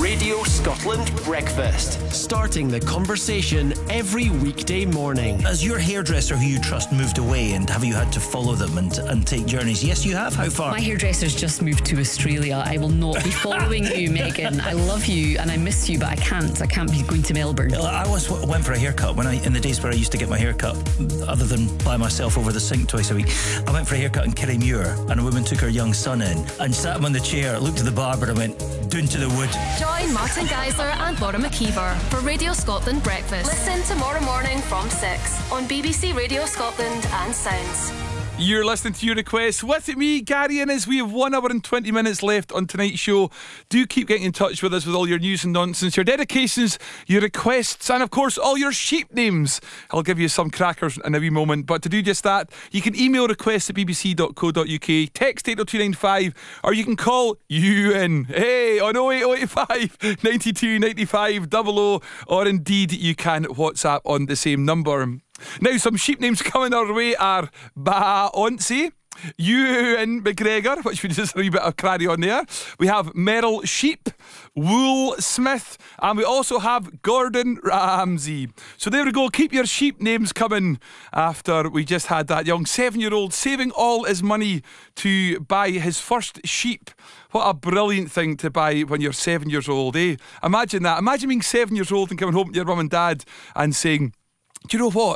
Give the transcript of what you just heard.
Radio Scotland Breakfast. Starting the conversation every weekday morning. Has your hairdresser who you trust moved away, and have you had to follow them and take journeys? Yes, you have. How far? My hairdresser's just moved to Australia. I will not be following you, Megan. I love you and I miss you, but I can't. I can't be going to Melbourne. I once went for a haircut in the days where I used to get my haircut, other than by myself over the sink twice a week. I went for a haircut in Kirriemuir, and a woman took her young son in and sat him on the chair, looked at the barber and went, "Doon to the wood." Join Martin Geisler and Laura McKeever for Radio Scotland Breakfast. Listen tomorrow morning from 6 on BBC Radio Scotland and Sounds. You're listening to your requests with me, Gary Innes. We have 1 hour and 20 minutes left on tonight's show. Do keep getting in touch with us with all your news and nonsense, your dedications, your requests, and of course all your sheep names. I'll give you some crackers in a wee moment, but to do just that, you can email requests at bbc.co.uk, text 80295, or you can call you in, hey, on 08085 92 95 00, or indeed you can WhatsApp on the same number. Now, some sheep names coming our way are Baonce, Ewan McGregor, which we just a wee bit of carry on there. We have Merrill Sheep, Wool Smith, and we also have Gordon Ramsay. So there we go. Keep your sheep names coming after we just had that young 7-year-old saving all his money to buy his first sheep. What a brilliant thing to buy when you're 7 years old, eh? Imagine that. Imagine being 7 years old and coming home to your mum and dad and saying, "Do you know what?